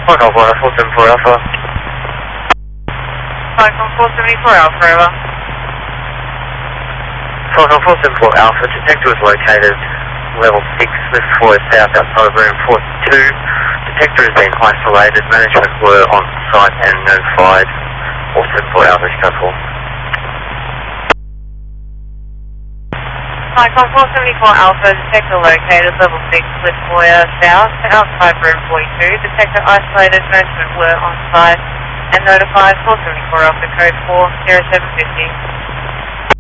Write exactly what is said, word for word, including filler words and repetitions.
Cyclone four seventy-four Alpha. Cyclone four seventy-four Alpha, over. Cyclone four seventy-four Alpha, detector was located level six, lift four south outside of room forty-two. Detector has been isolated, management were on site and notified. four seventy-four Alpha, Chicago four. Cyclone four seventy-four Alpha, detector located level six, lift four south outside room forty-two. Detector isolated, management were on site and notified. four seventy-four Alpha, code four zero seven fifty.